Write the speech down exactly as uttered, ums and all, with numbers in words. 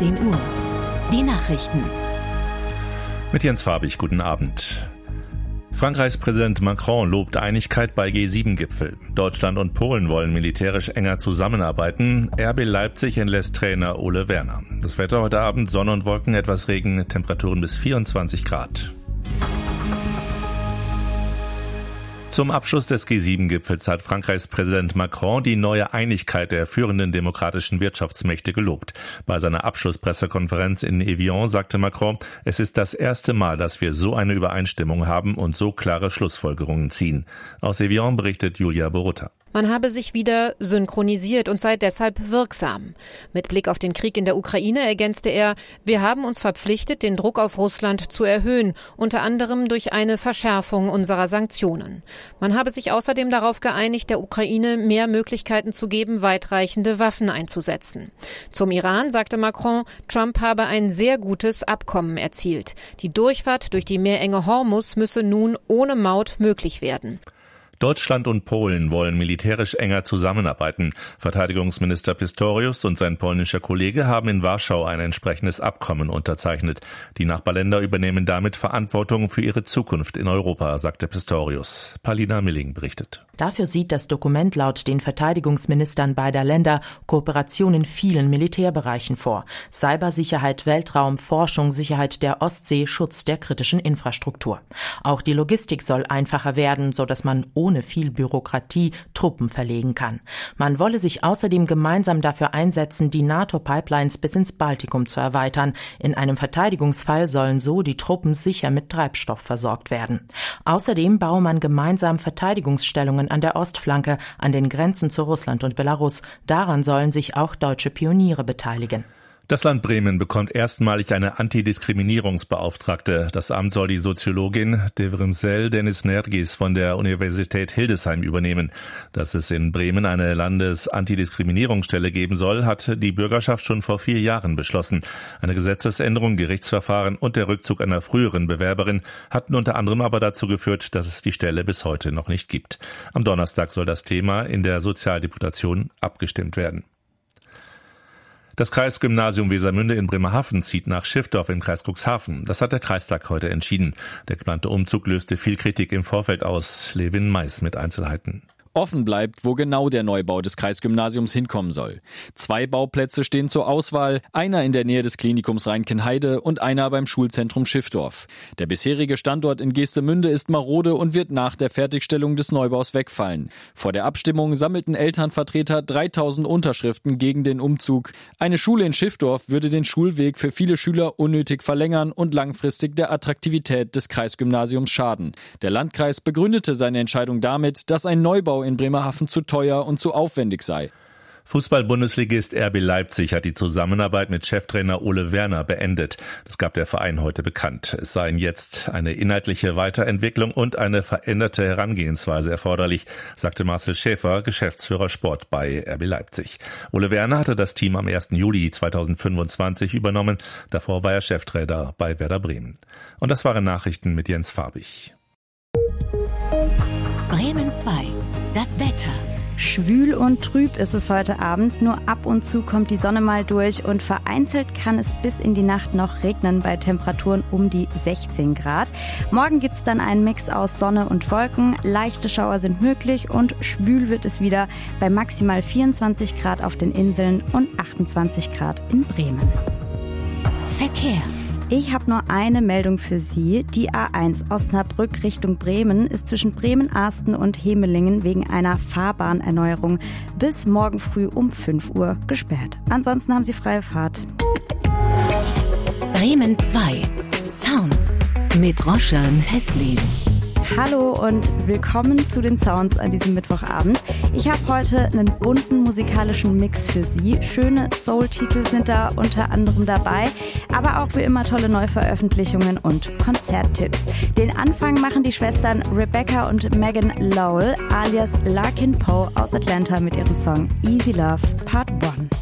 achtzehn Uhr. Die Nachrichten. Mit Jens Farbig, guten Abend. Frankreichs Präsident Macron lobt Einigkeit bei G sieben Gipfel. Deutschland und Polen wollen militärisch enger zusammenarbeiten. R B Leipzig entlässt Trainer Ole Werner. Das Wetter heute Abend: Sonne und Wolken, etwas Regen, Temperaturen bis vierundzwanzig Grad. Zum Abschluss des G sieben Gipfels hat Frankreichs Präsident Macron die neue Einigkeit der führenden demokratischen Wirtschaftsmächte gelobt. Bei seiner Abschlusspressekonferenz in Evian sagte Macron, es ist das erste Mal, dass wir so eine Übereinstimmung haben und so klare Schlussfolgerungen ziehen. Aus Evian berichtet Julia Borutta. Man habe sich wieder synchronisiert und sei deshalb wirksam. Mit Blick auf den Krieg in der Ukraine ergänzte er, wir haben uns verpflichtet, den Druck auf Russland zu erhöhen, unter anderem durch eine Verschärfung unserer Sanktionen. Man habe sich außerdem darauf geeinigt, der Ukraine mehr Möglichkeiten zu geben, weitreichende Waffen einzusetzen. Zum Iran sagte Macron, Trump habe ein sehr gutes Abkommen erzielt. Die Durchfahrt durch die Meerenge Hormuz müsse nun ohne Maut möglich werden. Deutschland und Polen wollen militärisch enger zusammenarbeiten. Verteidigungsminister Pistorius und sein polnischer Kollege haben in Warschau ein entsprechendes Abkommen unterzeichnet. Die Nachbarländer übernehmen damit Verantwortung für ihre Zukunft in Europa, sagte Pistorius. Palina Milling berichtet. Dafür sieht das Dokument laut den Verteidigungsministern beider Länder Kooperation in vielen Militärbereichen vor. Cybersicherheit, Weltraum, Forschung, Sicherheit der Ostsee, Schutz der kritischen Infrastruktur. Auch die Logistik soll einfacher werden, sodass man ohne viel Bürokratie Truppen verlegen kann. Man wolle sich außerdem gemeinsam dafür einsetzen, die NATO-Pipelines bis ins Baltikum zu erweitern. In einem Verteidigungsfall sollen so die Truppen sicher mit Treibstoff versorgt werden. Außerdem baue man gemeinsam Verteidigungsstellungen an der Ostflanke, an den Grenzen zu Russland und Belarus. Daran sollen sich auch deutsche Pioniere beteiligen. Das Land Bremen bekommt erstmalig eine Antidiskriminierungsbeauftragte. Das Amt soll die Soziologin Devrimsel Denis-Nergis von der Universität Hildesheim übernehmen. Dass es in Bremen eine Landesantidiskriminierungsstelle geben soll, hat die Bürgerschaft schon vor vier Jahren beschlossen. Eine Gesetzesänderung, Gerichtsverfahren und der Rückzug einer früheren Bewerberin hatten unter anderem aber dazu geführt, dass es die Stelle bis heute noch nicht gibt. Am Donnerstag soll das Thema in der Sozialdeputation abgestimmt werden. Das Kreisgymnasium Wesermünde in Bremerhaven zieht nach Schiffdorf im Kreis Cuxhaven. Das hat der Kreistag heute entschieden. Der geplante Umzug löste viel Kritik im Vorfeld aus. Levin Mais mit Einzelheiten. Offen bleibt, wo genau der Neubau des Kreisgymnasiums hinkommen soll. Zwei Bauplätze stehen zur Auswahl, einer in der Nähe des Klinikums Rheinkenheide und einer beim Schulzentrum Schiffdorf. Der bisherige Standort in Geestemünde ist marode und wird nach der Fertigstellung des Neubaus wegfallen. Vor der Abstimmung sammelten Elternvertreter dreitausend Unterschriften gegen den Umzug. Eine Schule in Schiffdorf würde den Schulweg für viele Schüler unnötig verlängern und langfristig der Attraktivität des Kreisgymnasiums schaden. Der Landkreis begründete seine Entscheidung damit, dass ein Neubau in Bremerhaven zu teuer und zu aufwendig sei. Fußball-Bundesligist R B Leipzig hat die Zusammenarbeit mit Cheftrainer Ole Werner beendet. Das gab der Verein heute bekannt. Es seien jetzt eine inhaltliche Weiterentwicklung und eine veränderte Herangehensweise erforderlich, sagte Marcel Schäfer, Geschäftsführer Sport bei R B Leipzig. Ole Werner hatte das Team am ersten Juli zweitausendfünfundzwanzig übernommen. Davor war er Cheftrainer bei Werder Bremen. Und das waren Nachrichten mit Jens Farbig. Bremen zwei. Das Wetter. Schwül und trüb ist es heute Abend. Nur ab und zu kommt die Sonne mal durch und vereinzelt kann es bis in die Nacht noch regnen bei Temperaturen um die sechzehn Grad. Morgen gibt es dann einen Mix aus Sonne und Wolken. Leichte Schauer sind möglich und schwül wird es wieder bei maximal vierundzwanzig Grad auf den Inseln und achtundzwanzig Grad in Bremen. Verkehr. Ich habe nur eine Meldung für Sie. Die A eins Osnabrück Richtung Bremen ist zwischen Bremen-Arsten und Hemelingen wegen einer Fahrbahnerneuerung bis morgen früh um fünf Uhr gesperrt. Ansonsten haben Sie freie Fahrt. Bremen zwei. Sounds mit Roshan Heslin. Hallo und willkommen zu den Sounds an diesem Mittwochabend. Ich habe heute einen bunten musikalischen Mix für Sie. Schöne Soul-Titel sind da unter anderem dabei, aber auch wie immer tolle Neuveröffentlichungen und Konzerttipps. Den Anfang machen die Schwestern Rebecca und Megan Lowell alias Larkin Poe aus Atlanta mit ihrem Song Easy Love Part eins.